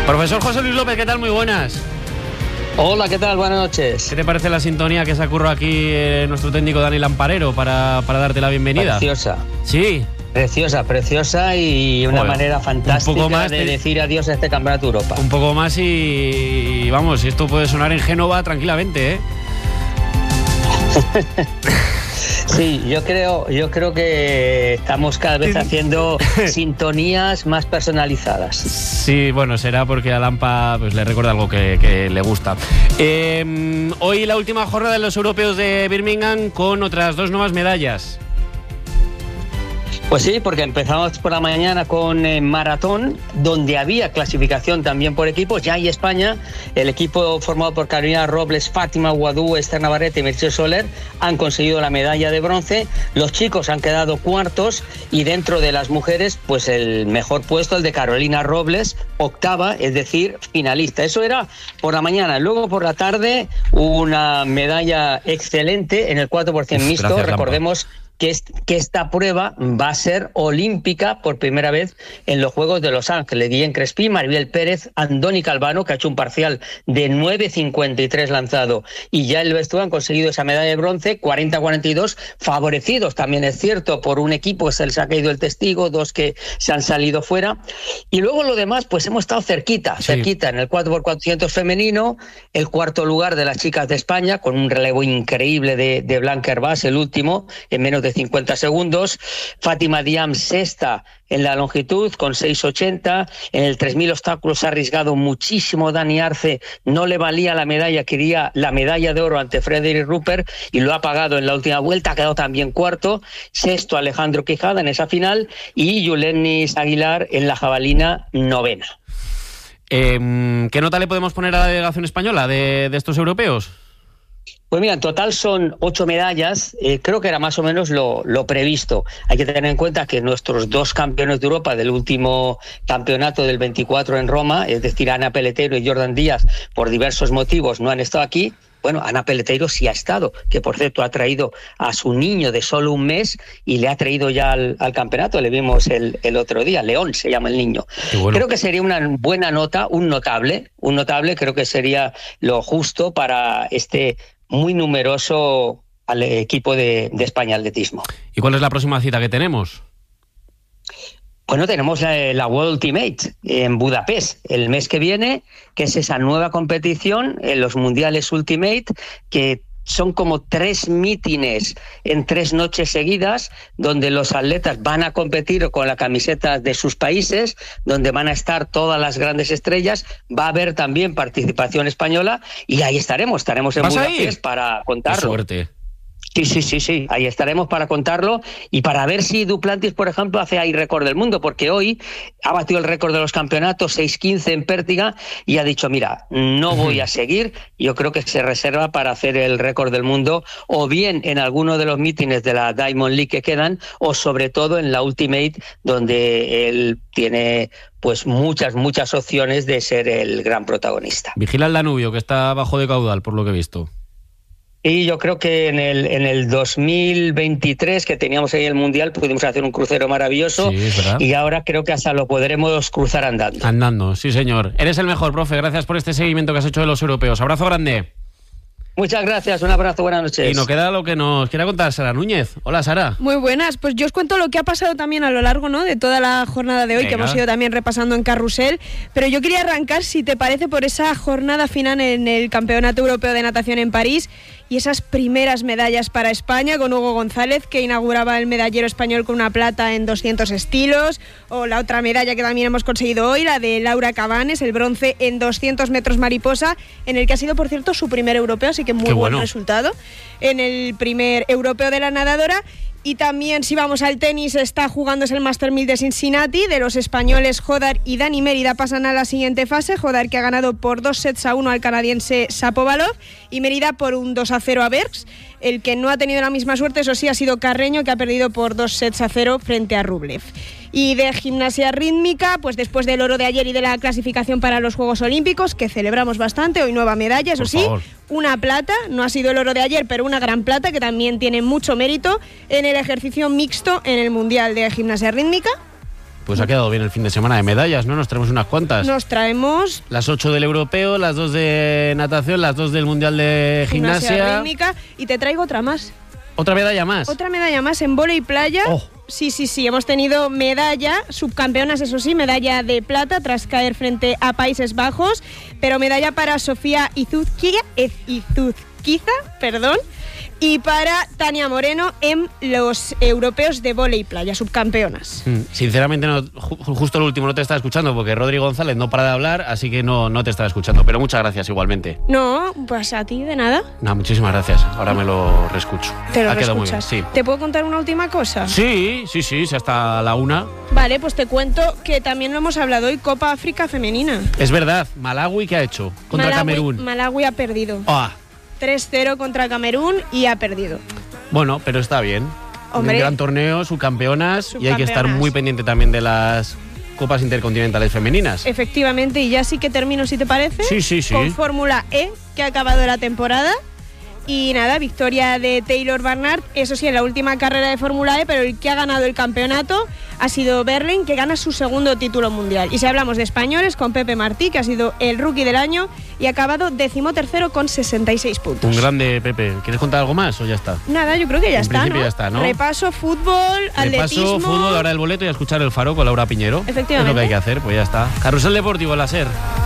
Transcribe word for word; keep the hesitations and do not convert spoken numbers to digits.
Profesor José Luis López, ¿qué tal? Muy buenas. Hola, ¿qué tal? Buenas noches. ¿Qué te parece la sintonía que se ocurrió aquí eh, nuestro técnico Dani Lamparero para, para darte la bienvenida? Preciosa. Sí. Preciosa, preciosa y una Joder, manera fantástica un poco más de te... decir adiós a este Campeonato de Europa. Un poco más y, y vamos, esto puede sonar en Génova tranquilamente, ¿eh? Sí, yo creo, yo creo que estamos cada vez haciendo sintonías más personalizadas. Sí, bueno, será porque a Lampa pues, le recuerda algo que, que le gusta. Eh, hoy la última jornada de los europeos de Birmingham con otras dos nuevas medallas. Pues sí, porque empezamos por la mañana con eh, maratón, donde había clasificación también por equipos. Ya hay España, el equipo formado por Carolina Robles, Fátima Guadú, Esther Navarrete y Mercedes Soler han conseguido la medalla de bronce. Los chicos han quedado cuartos y dentro de las mujeres, pues el mejor puesto, el de Carolina Robles, octava, es decir, finalista. Eso era por la mañana. Luego por la tarde, una medalla excelente en el cuatro por ciento mixto. Gracias, recordemos Que, es, que esta prueba va a ser olímpica por primera vez en los Juegos de Los Ángeles. Guillén Crespí, Maribel Pérez, Andoni Calvano, que ha hecho un parcial de nueve cincuenta y tres lanzado, y ya el Bestú han conseguido esa medalla de bronce, cuarenta cuarenta y dos, favorecidos también es cierto por un equipo que se les ha caído el testigo, dos que se han salido fuera, y luego lo demás pues hemos estado cerquita, sí. cerquita en el cuatro por cuatrocientos femenino, el cuarto lugar de las chicas de España, con un relevo increíble de, de Blanca Herbás, el último, en menos de de cincuenta segundos. Fátima Diam sexta en la longitud con seis ochenta. En el tres mil obstáculos ha arriesgado muchísimo Dani Arce, no le valía la medalla, quería la medalla de oro ante Frederick Rupert y lo ha pagado en la última vuelta, ha quedado también cuarto. Sexto Alejandro Quijada en esa final y Yulenis Aguilar en la jabalina novena. Eh, ¿Qué nota le podemos poner a la delegación española de, de estos europeos? Pues mira, en total son ocho medallas, eh, creo que era más o menos lo, lo previsto. Hay que tener en cuenta que nuestros dos campeones de Europa del último campeonato del veinticuatro en Roma, es decir, Ana Peleteiro y Jordan Díaz, por diversos motivos no han estado aquí. Bueno, Ana Peleteiro sí ha estado, que por cierto ha traído a su niño de solo un mes y le ha traído ya al, al campeonato, le vimos el, el otro día, León se llama el niño. Bueno. Creo que sería una buena nota, un notable, un notable, creo que sería lo justo para este muy numeroso al equipo de, de España Atletismo. ¿Y cuál es la próxima cita que tenemos? Bueno, tenemos la, la World Ultimate en Budapest el mes que viene, que es esa nueva competición en los Mundiales Ultimate, que son como tres mítines en tres noches seguidas, donde los atletas van a competir con la camiseta de sus países, donde van a estar todas las grandes estrellas. Va a haber también participación española y ahí estaremos, estaremos en Budapest para contarlo. Qué suerte. Sí, sí, sí, sí, ahí estaremos para contarlo y para ver si Duplantis, por ejemplo, hace ahí récord del mundo, porque hoy ha batido el récord de los campeonatos, seis quince en Pértiga, y ha dicho, mira, no voy a seguir. Yo creo que se reserva para hacer el récord del mundo, o bien en alguno de los mítines de la Diamond League que quedan, o sobre todo en la Ultimate, donde él tiene pues muchas, muchas opciones de ser el gran protagonista. Vigila el Danubio, que está bajo de caudal, por lo que he visto. Y yo creo que en el en el dos mil veintitrés, que teníamos ahí el Mundial, pudimos hacer un crucero maravilloso, sí, y ahora creo que hasta lo podremos cruzar andando. Andando, sí señor. Eres el mejor, profe. Gracias por este seguimiento que has hecho de los europeos. Abrazo grande. Muchas gracias, un abrazo, buenas noches. Y nos queda lo que nos quiera contar Sara Núñez. Hola, Sara. Muy buenas, pues yo os cuento lo que ha pasado también a lo largo, ¿no?, de toda la jornada de hoy. Venga. Que hemos ido también repasando en Carrusel, pero yo quería arrancar, si te parece, por esa jornada final en el Campeonato Europeo de Natación en París y esas primeras medallas para España, con Hugo González, que inauguraba el medallero español con una plata en doscientos estilos, o la otra medalla que también hemos conseguido hoy, la de Laura Cabanes, el bronce en doscientos metros mariposa, en el que ha sido, por cierto, su primer europeo, así que muy buen bueno. resultado en el primer europeo de la nadadora. Y también, si vamos al tenis, está jugándose el Master mil de Cincinnati. De los españoles, Jodar y Dani Mérida pasan a la siguiente fase. Jodar, que ha ganado por dos sets a uno al canadiense Shapovalov, y Mérida por un dos a cero a Bergs. El que no ha tenido la misma suerte, eso sí, ha sido Carreño, que ha perdido por dos sets a cero frente a Rublev. Y de gimnasia rítmica, pues después del oro de ayer y de la clasificación para los Juegos Olímpicos, que celebramos bastante, hoy nueva medalla, eso sí, una plata, no ha sido el oro de ayer, pero una gran plata que también tiene mucho mérito en el ejercicio mixto en el Mundial de Gimnasia Rítmica. Pues ha quedado bien el fin de semana de medallas, ¿no? Nos traemos unas cuantas. Nos traemos... Las ocho del europeo, las dos de natación, las dos del mundial de gimnasia. Gimnasia rítmica. Y te traigo otra más. ¿Otra medalla más? Otra medalla más en vóley playa. Oh. Sí, sí, sí. Hemos tenido medalla, subcampeonas, eso sí, medalla de plata tras caer frente a Países Bajos. Pero medalla para Sofía Izuzquiza, Izuzquiza, perdón. Y para Tania Moreno en los europeos de vóley playa, subcampeonas. Mm, sinceramente, no, ju justo lo último no te estaba escuchando porque Rodri González no para de hablar, así que no, no te estaba escuchando. Pero muchas gracias igualmente. No, pues a ti de nada. No, muchísimas gracias. Ahora me lo reescucho. Te lo ha quedado muy reescuchas. bien, sí. ¿Te puedo contar una última cosa? Sí, sí, sí, sí, hasta la una. Vale, pues te cuento que también lo hemos hablado hoy, Copa África Femenina. Es verdad, Malawi, ¿qué ha hecho? Contra Malawi, Camerún. Malawi ha perdido. Ah. tres cero contra Camerún y ha perdido. Bueno, pero está bien. Hombre, un gran torneo, subcampeonas, subcampeonas, y hay que estar muy pendiente también de las Copas Intercontinentales Femeninas. Efectivamente, y ya sí que termino, si te parece. Sí, sí, sí. Con Fórmula E, que ha acabado la temporada. Y nada, victoria de Taylor Barnard, eso sí, en la última carrera de Fórmula E, pero el que ha ganado el campeonato ha sido Berlín, que gana su segundo título mundial. Y si hablamos de españoles, con Pepe Martí, que ha sido el rookie del año y ha acabado decimotercero con sesenta y seis puntos. Un grande, Pepe. ¿Quieres contar algo más o ya está? Nada, yo creo que ya en está, principio ¿no? ya está, ¿no? Repaso, fútbol, atletismo... Repaso, fútbol, ahora el boleto y a escuchar el Faro con Laura Piñero. Efectivamente. Es lo que hay que hacer, pues ya está. Carrusel Deportivo, la SER.